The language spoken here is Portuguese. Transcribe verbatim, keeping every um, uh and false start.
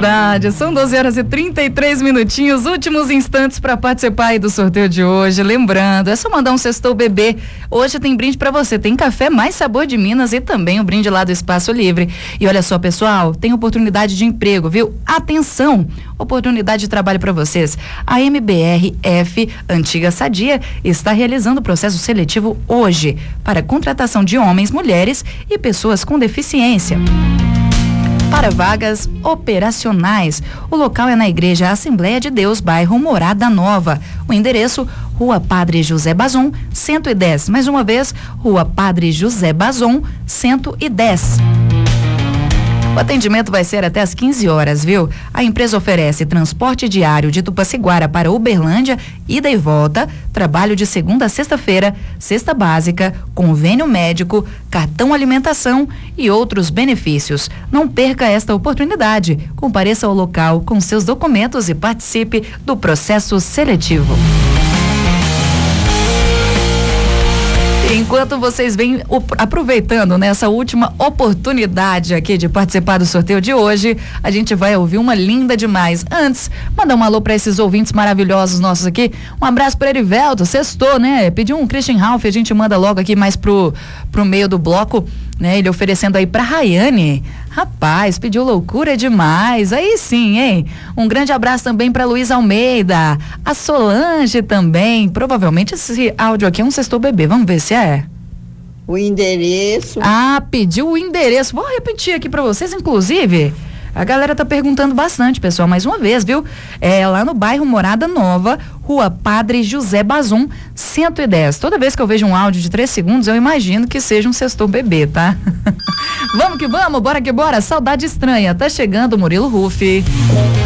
verdade. São doze horas e trinta e três minutinhos, últimos instantes para participar aí do sorteio de hoje. Lembrando, é só mandar um Sextou Bebê. Hoje tem brinde para você. Tem café mais sabor de Minas e também o brinde lá do Espaço Livre. E olha só, pessoal, tem oportunidade de emprego, viu? Atenção! Oportunidade de trabalho para vocês. A M B R F, antiga Sadia, está realizando o processo seletivo hoje para contratação de homens, mulheres e pessoas com deficiência. Para vagas operacionais. O local é na Igreja Assembleia de Deus, bairro Morada Nova. O endereço, Rua Padre José Bazon, cento e dez. Mais uma vez, Rua Padre José Bazon, cento e dez. O atendimento vai ser até às quinze horas, viu? A empresa oferece transporte diário de Tupaciguara para Uberlândia, ida e volta, trabalho de segunda a sexta-feira, cesta básica, convênio médico, cartão alimentação e outros benefícios. Não perca esta oportunidade. Compareça ao local com seus documentos e participe do processo seletivo. Enquanto vocês vêm aproveitando nessa última oportunidade aqui de participar do sorteio de hoje, a gente vai ouvir uma linda demais. Antes, mandar um alô para esses ouvintes maravilhosos nossos aqui. Um abraço para Erivelto, sextou, né? Pediu um Christian Ralph, a gente manda logo aqui mais pro, pro meio do bloco, né? Ele oferecendo aí pra Rayane. Rapaz, pediu loucura demais. Aí sim, hein? Um grande abraço também pra Luísa Almeida, a Solange também. Provavelmente esse áudio aqui é um Sextou Bebê. Vamos ver se é. O endereço. Ah, pediu o endereço. Vou repetir aqui pra vocês, inclusive. A galera tá perguntando bastante, pessoal, mais uma vez, viu? É lá no bairro Morada Nova, Rua Padre José Bazon, cento e dez. Toda vez que eu vejo um áudio de três segundos, eu imagino que seja um Sextou Bebê, tá? Vamos que vamos, bora que bora. Saudade estranha. Tá chegando o Murilo Rufi.